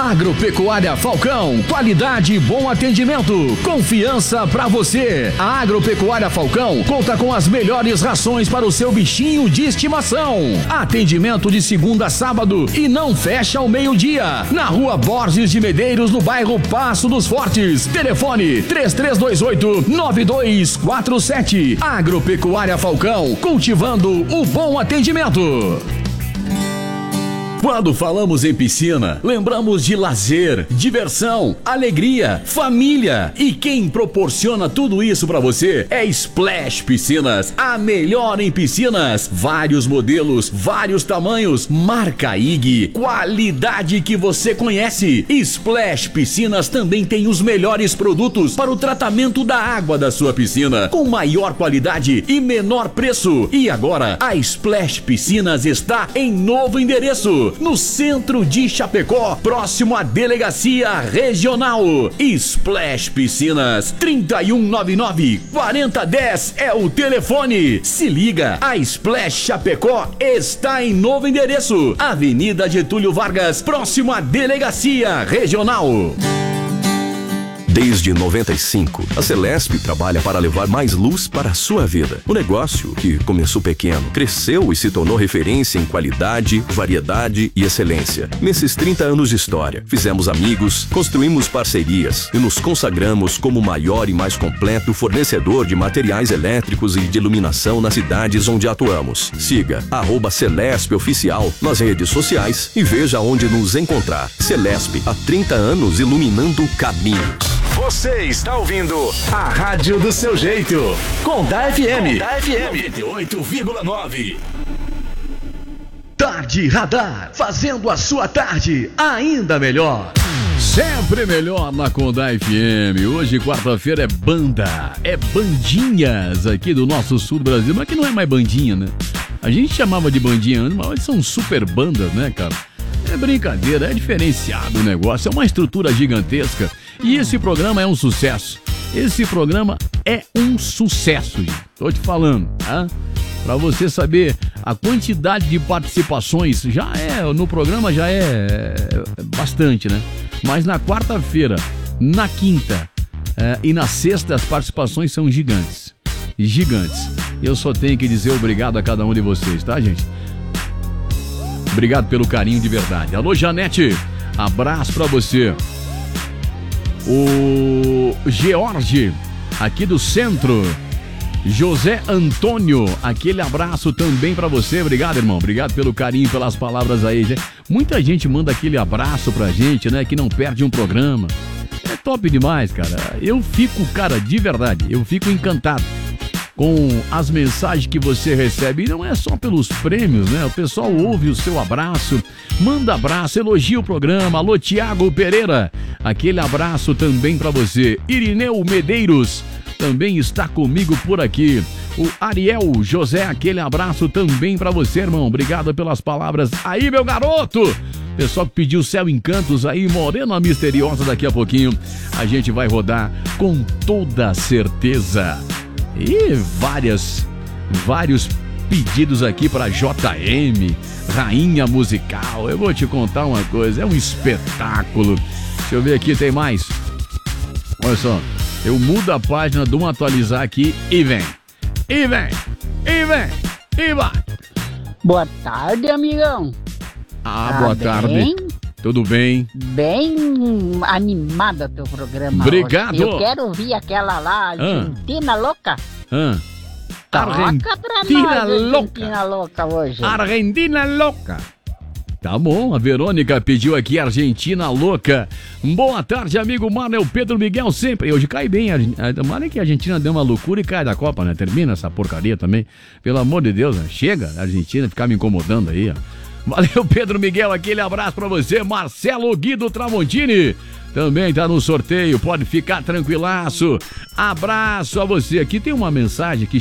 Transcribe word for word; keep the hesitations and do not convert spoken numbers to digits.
Agropecuária Falcão, qualidade e bom atendimento, confiança pra você. A Agropecuária Falcão conta com as melhores rações para o seu bichinho de estimação. Atendimento de segunda a sábado e não fecha ao meio-dia. Na rua Borges de Medeiros, no bairro Passo dos Fortes. Telefone três três dois oito, nove dois quatro sete. Agropecuária Falcão, cultivando o bom atendimento. Quando falamos em piscina, lembramos de lazer, diversão, alegria, família. E quem proporciona tudo isso pra você é Splash Piscinas, a melhor em piscinas. Vários modelos, vários tamanhos, marca I G, qualidade que você conhece. Splash Piscinas também tem os melhores produtos para o tratamento da água da sua piscina, com maior qualidade e menor preço. E agora, a Splash Piscinas está em novo endereço, no centro de Chapecó, próximo à Delegacia Regional. Splash Piscinas, trinta e um noventa e nove, quarenta dez é o telefone. Se liga, a Splash Chapecó está em novo endereço, Avenida Getúlio Vargas, próximo à Delegacia Regional. Desde noventa e cinco, a Celesp trabalha para levar mais luz para a sua vida. O negócio, que começou pequeno, cresceu e se tornou referência em qualidade, variedade e excelência. Nesses trinta anos de história, fizemos amigos, construímos parcerias e nos consagramos como o maior e mais completo fornecedor de materiais elétricos e de iluminação nas cidades onde atuamos. Siga arroba Celesp Oficial nas redes sociais e veja onde nos encontrar. Celesp, há trinta anos iluminando caminhos. Você está ouvindo a Rádio do Seu Jeito, com da F M, F M noventa e oito vírgula nove. Tarde Radar, fazendo a sua tarde ainda melhor. Sempre melhor na Condá F M. Hoje, quarta-feira, é banda, é bandinhas aqui do nosso sul do Brasil, mas que não é mais bandinha, né? A gente chamava de bandinha antes, mas hoje são super bandas, né, cara? É brincadeira, é diferenciado o negócio, é uma estrutura gigantesca. E esse programa é um sucesso. Esse programa é um sucesso, gente. Tô te falando, tá? Pra você saber a quantidade de participações, já é, no programa já é, é bastante, né? Mas na quarta-feira, na quinta é, e na sexta as participações são gigantes. Gigantes. Eu só tenho que dizer obrigado a cada um de vocês, tá, gente? Obrigado pelo carinho de verdade. Alô, Janete, abraço pra você. O George, aqui do centro. José Antônio, aquele abraço também pra você. Obrigado, irmão. Obrigado pelo carinho, pelas palavras aí. Muita gente manda aquele abraço pra gente, né? Que não perde um programa. É top demais, cara. Eu fico, cara, de verdade, eu fico encantado com as mensagens que você recebe. E não é só pelos prêmios, né? O pessoal ouve o seu abraço, manda abraço, elogia o programa. Alô, Tiago Pereira, aquele abraço também pra você. Irineu Medeiros também está comigo por aqui. O Ariel José, aquele abraço também pra você, irmão. Obrigado pelas palavras aí, meu garoto. Pessoal que pediu Céu Encantos aí, Morena Misteriosa, daqui a pouquinho a gente vai rodar com toda certeza. E várias, vários pedidos aqui para J M, Rainha Musical. Eu vou te contar uma coisa, é um espetáculo. Deixa eu ver aqui, tem mais. Olha só, eu mudo a página de um atualizar aqui e vem. E vem, e vem, e vai. Boa tarde, amigão. Ah, tá boa bem? tarde. Tudo bem? Bem animada teu programa. Obrigado. Hoje. Eu quero ouvir aquela lá, Argentina ah. Louca. Ah. Toca Argentina pra nós, Louca. Argentina Louca hoje. Argentina Louca. Tá bom, a Verônica pediu aqui Argentina Louca. Boa tarde, amigo Manuel Pedro Miguel, sempre. Hoje cai bem. Tomara que a Argentina deu uma loucura e cai da Copa, né? Termina essa porcaria também. Pelo amor de Deus, né? Chega a Argentina ficar me incomodando aí, ó. Valeu, Pedro Miguel, aquele abraço pra você. Marcelo Guido Tramontini também tá no sorteio, pode ficar tranquilaço. Abraço a você. Aqui tem uma mensagem que